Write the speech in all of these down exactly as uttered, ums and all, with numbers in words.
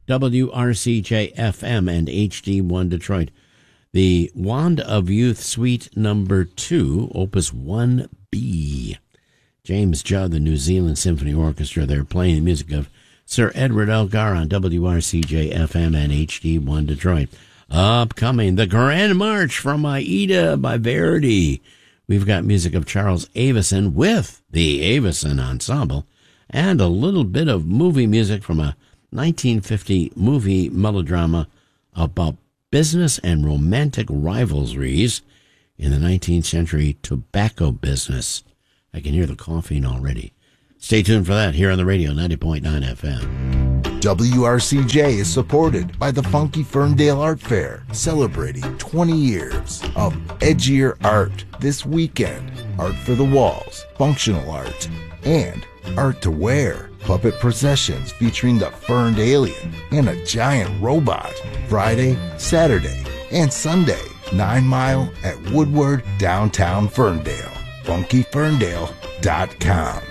W R C J F M and H D one Detroit. The Wand of Youth Suite Number two, Opus one B. James Judd, the New Zealand Symphony Orchestra, they're playing the music of Sir Edward Elgar on W R C J F M and H D one Detroit. Upcoming, the Grand March from Aida by Verdi. We've got music of Charles Avison with the Avison Ensemble, and a little bit of movie music from a nineteen fifty movie melodrama about business and romantic rivalries in the nineteenth century tobacco business. I can hear the coughing already. Stay tuned for that here on the radio, ninety point nine F M. W R C J is supported by the Funky Ferndale Art Fair, celebrating twenty years of edgier art this weekend. Art for the walls, functional art, and art to wear. Puppet processions featuring the Ferned Alien and a giant robot. Friday, Saturday, and Sunday. Nine Mile at Woodward, downtown Ferndale. funky ferndale dot com.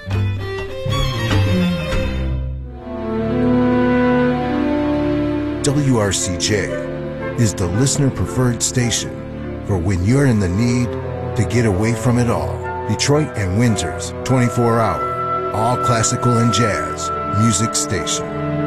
W R C J is the listener-preferred station for when you're in the need to get away from it all. Detroit and Windsor's twenty-four hour, all classical and jazz music station.